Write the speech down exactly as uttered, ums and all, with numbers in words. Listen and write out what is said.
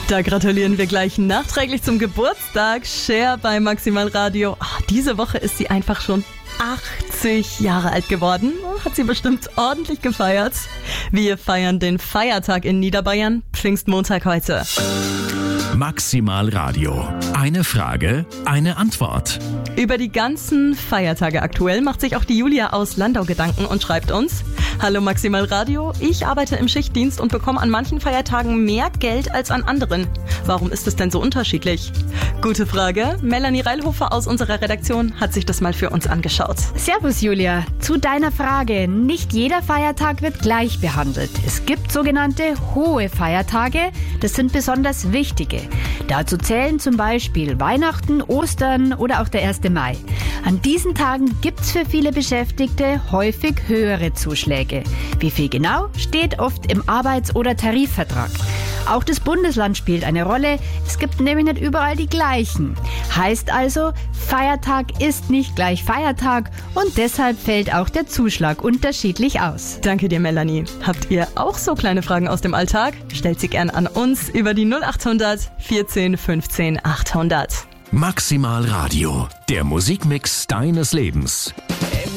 Da gratulieren wir gleich nachträglich zum Geburtstag. Cher bei Maximal Radio. Ach, diese Woche ist sie einfach schon achtzig Jahre alt geworden. Hat sie bestimmt ordentlich gefeiert. Wir feiern den Feiertag in Niederbayern. Pfingstmontag heute. Maximal Radio. Eine Frage, eine Antwort. Über die ganzen Feiertage aktuell macht sich auch die Julia aus Landau Gedanken und schreibt uns: Hallo Maximal Radio, ich arbeite im Schichtdienst und bekomme an manchen Feiertagen mehr Geld als an anderen. Warum ist es denn so unterschiedlich? Gute Frage. Melanie Reilhofer aus unserer Redaktion hat sich das mal für uns angeschaut. Servus Julia, zu deiner Frage. Nicht jeder Feiertag wird gleich behandelt. Es gibt sogenannte hohe Feiertage, das sind besonders wichtige. Dazu zählen zum Beispiel Weihnachten, Ostern oder auch der erste Mai. An diesen Tagen gibt es für viele Beschäftigte häufig höhere Zuschläge. Wie viel genau, steht oft im Arbeits- oder Tarifvertrag. Auch das Bundesland spielt eine Rolle. Es gibt nämlich nicht überall die gleichen. Heißt also, Feiertag ist nicht gleich Feiertag und deshalb fällt auch der Zuschlag unterschiedlich aus. Danke dir, Melanie. Habt ihr auch so kleine Fragen aus dem Alltag? Stellt sie gern an uns über die null acht hundert vierzehn fünfzehn achthundert. Maximal Radio, der Musikmix deines Lebens.